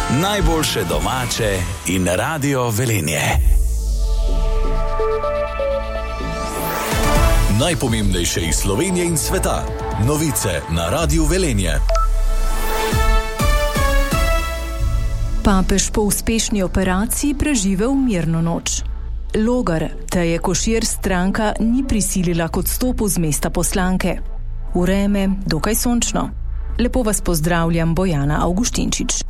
Najboljše domače in Radio Velenje. Najpomembnejše iz Slovenije in sveta. Novice na Radiu Velenje. Papež po uspešni operaciji preživel mirno noč. Logar, Teje Košir stranka ni prisilila k odstopu z mesta poslanke. Vreme, dokaj sončno. Lepo vas pozdravljam, Bojana Avguštinčič.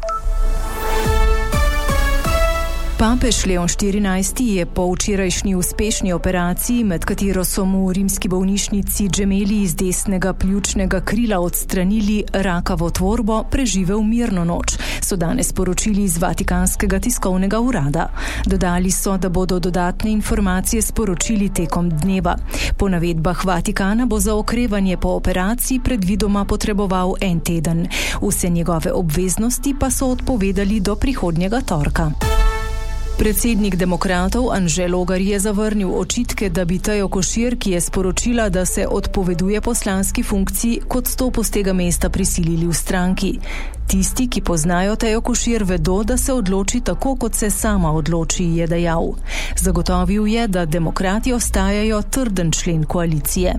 Papež Leon XIV je po včerajšnji uspešni operaciji, med katero so mu v rimski bolnišnici džemeli iz desnega pljučnega krila odstranili rakavo tvorbo, preživel mirno noč, so danes sporočili iz Vatikanskega tiskovnega urada. Dodali so, da bodo dodatne informacije sporočili tekom dneva. Po navedbah Vatikana bo za okrevanje po operaciji predvidoma potreboval en teden. Vse njegove obveznosti pa so odpovedali do prihodnjega torka. Predsednik demokratov Anže Logar je zavrnil očitke, da bi Tejo Košir, ki je sporočila, da se odpoveduje poslanski funkciji, k odstopu z tega mesta prisilili v stranki. Tisti, ki poznajo Tejo Košir, vedo, da se odloči tako, kot se sama odloči, je dejal. Zagotovil je, da demokrati ostajajo trden člen koalicije.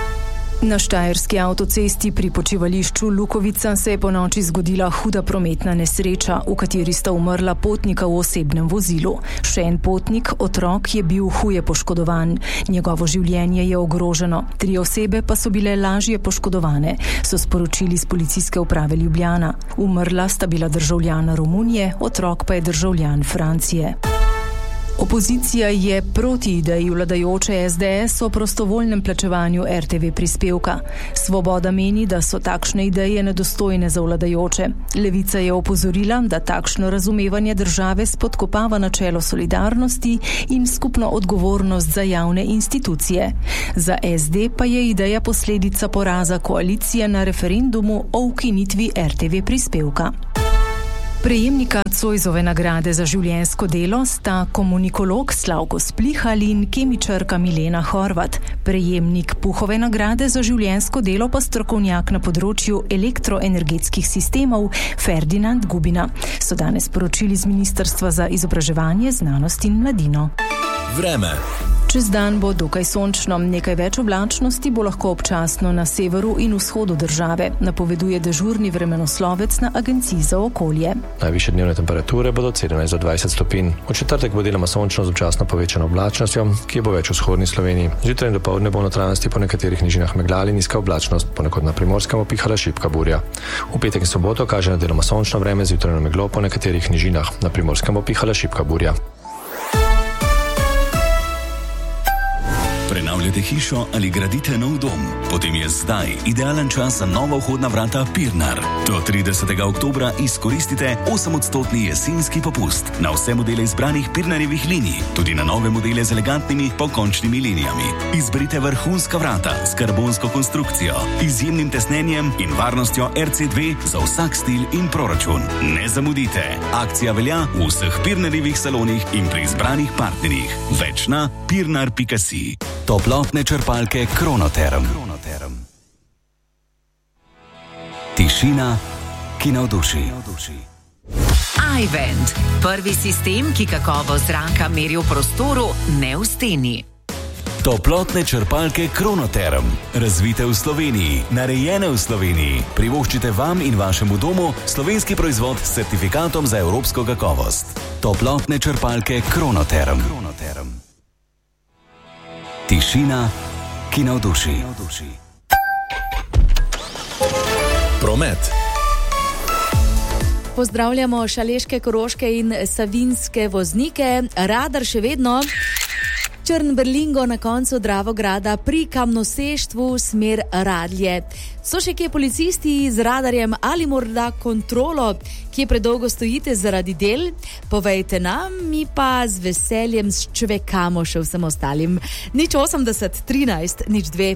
Na štajerski avtocesti pri počivališču Lukovica se je ponoči zgodila huda prometna nesreča, v kateri sta umrla potnika v osebnem vozilu. Še en potnik, otrok, je bil huje poškodovan. Njegovo življenje je ogroženo. 3 osebe pa so bile lažje poškodovane, so sporočili z Policijske uprave Ljubljana. Umrla sta bila državljana Romunije, otrok pa je državljan Francije. Opozicija je proti ideji vladajoče SDS o prostovoljnem plačevanju RTV prispevka. Svoboda meni, da so takšne ideje nedostojne za vladajoče. Levica je opozorila, da takšno razumevanje države spodkopava načelo solidarnosti in skupno odgovornost za javne institucije. Za SD pa je ideja posledica poraza koalicije na referendumu o ukinitvi RTV prispevka. Prejemnika Zoisove nagrade za življenjsko delo sta komunikolog Slavko Splihal in kemičarka Milena Horvat. Prejemnik Puhove nagrade za življenjsko delo pa strokovnjak na področju elektroenergetskih sistemov Ferdinand Gubina, so danes sporočili z Ministrstva za izobraževanje, znanost in mladino. Vreme. Čez dan bo dokaj sončno, nekaj več oblačnosti bo lahko občasno na severu in vzhodu države, napoveduje dežurni vremenoslovec na Agenciji za okolje. Najvišje dnevne temperature bodo 17 do 20 stopinj. V četrtek bo deloma sončno z občasno povečano oblačnostjo, ki bo več v vzhodni Sloveniji. Zjutraj in dopoldne bo v notranjosti po nekaterih nižinah megla in nizka oblačnost, ponekod na Primorskem pihala šibka burja. V petek in soboto kaže na deloma sončno vreme, zjutraj na meglo po nekaterih nižinah, na Primorskem pihala šibka burja. Prenavljate hišo ali gradite nov dom? Potem je zdaj idealen čas za nova vhodna vrata Pirnar. Do 30. oktobra izkoristite 8% jesenski popust na vse modele izbranih Pirnarjevih linij, tudi na nove modele z elegantnimi pokončnimi linijami. Izberite vrhunska vrata s karbonsko konstrukcijo, izjemnim tesnenjem in varnostjo RC2 za vsak stil in proračun. Ne zamudite! Akcija velja v vseh Pirnarjevih salonih in pri izbranih partnerjih. Več na pirnar.si. Toplotne črpalke Kronoterm. Tišina, ki navduši. iVent, prvi sistem, ki kakovost zraka meri v prostoru, ne v steni. Toplotne črpalke Kronoterm. Razvite v Sloveniji, narejene v Sloveniji. Privoščite vam in vašemu domu slovenski proizvod s certifikatom za evropsko kakovost. Toplotne črpalke Kronoterm. Tišina, ki navduši. Promet. Pozdravljamo šaleške, koroške in savinjske voznike. Radar še vedno. Črn-Berlingo na koncu Dravograda pri Kamnoseštvu smer Radlje. So še kje policisti z radarjem ali morda kontrolo, kje predolgo stojite zaradi del? Povejte nam, mi pa z veseljem ščvekamo še vsem ostalim. 080 13 02.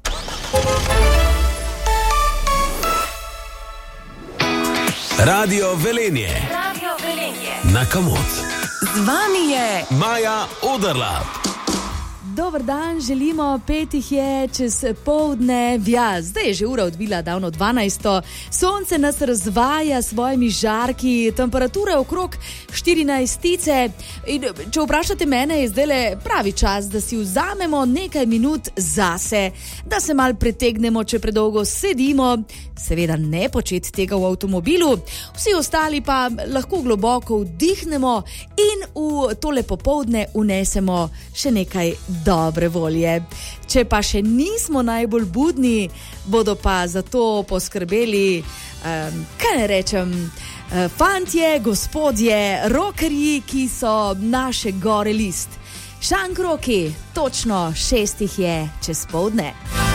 Radio Velenje. Na Kamot. Z vami je Maja Oderla. Dober dan, želimo, 5 je čez poldne. Ja, zdaj je že ura odbila davno 12. Sonce nas razvaja s svojimi žarki, temperature okrog 14. In če vprašate mene, je zdaj pravi čas, da si vzamemo nekaj minut zase, da se mal pretegnemo, če predolgo sedimo. Seveda ne početi tega v avtomobilu, vsi ostali pa lahko globoko vdihnemo in v tole popoldne unesemo še nekaj dobre volje. Če pa še nismo najbolj budni, bodo pa za to poskrbeli, kaj ne rečem, fantje, gospodje, rokerji, ki so naše gore list. Šank roki, točno 6 je čez poldne.